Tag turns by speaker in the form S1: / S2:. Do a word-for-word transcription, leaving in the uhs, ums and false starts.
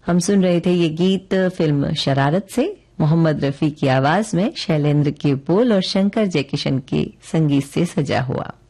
S1: हम सुन रहे थे ये गीत फिल्म शरारत से, मोहम्मद रफी की आवाज में, शैलेंद्र के बोल और शंकर जयकिशन के संगीत से सजा हुआ।